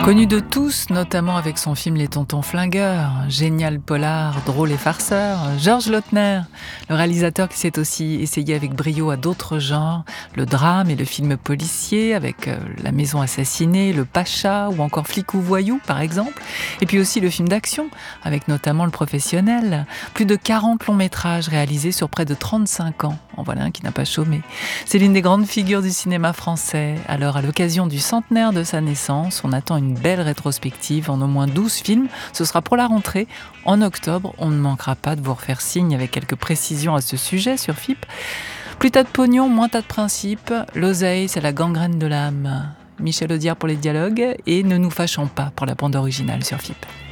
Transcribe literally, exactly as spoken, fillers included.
Connu de tous, notamment avec son film Les Tontons Flingueurs, génial polar, drôle et farceur, Georges Lautner, le réalisateur qui s'est aussi essayé avec brio à d'autres genres, le drame et le film policier avec euh, La Maison assassinée, Le Pacha ou encore Flic ou Voyou par exemple, et puis aussi le film d'action avec notamment Le Professionnel, plus de quarante longs métrages réalisés sur près de trente-cinq ans, en voilà un qui n'a pas chômé. C'est l'une des grandes figures du cinéma français, alors à l'occasion du centenaire de sa naissance, on attend une belle rétrospective en au moins douze films. Ce sera pour la rentrée. En octobre, on ne manquera pas de vous refaire signe avec quelques précisions à ce sujet sur F I P. Plus t'as de pognon, moins t'as de principe. L'oseille, c'est la gangrène de l'âme. Michel Audiard pour les dialogues et Ne nous fâchons pas pour la bande originale sur F I P.